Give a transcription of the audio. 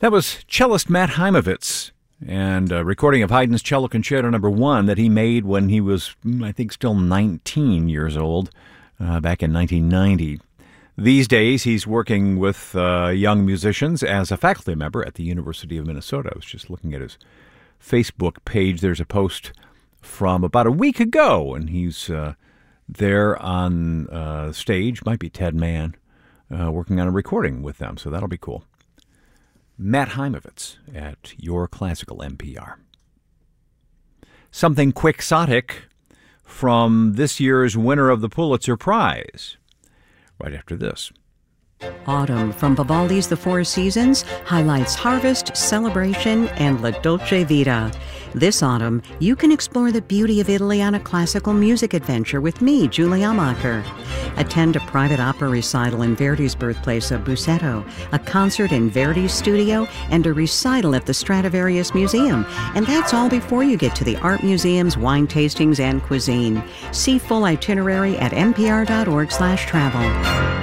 That was cellist Matt Heimovitz, and a recording of Haydn's Cello Concerto No. 1 that he made when he was, I think, still 19 years old, back in 1990. These days, he's working with young musicians as a faculty member at the University of Minnesota. I was just looking at his Facebook page. There's a post from about a week ago, and he's there on stage, might be Ted Mann, working on a recording with them, so that'll be cool. Matt Heimovitz at Your Classical NPR. Something quixotic from this year's winner of the Pulitzer Prize, right after this. Autumn from Vivaldi's The Four Seasons highlights harvest, celebration, and La Dolce Vita. This autumn, you can explore the beauty of Italy on a classical music adventure with me, Julie Amacher. Attend a private opera recital in Verdi's birthplace of Busseto, a concert in Verdi's studio, and a recital at the Stradivarius Museum. And that's all before you get to the art museums, wine tastings, and cuisine. See full itinerary at npr.org/travel.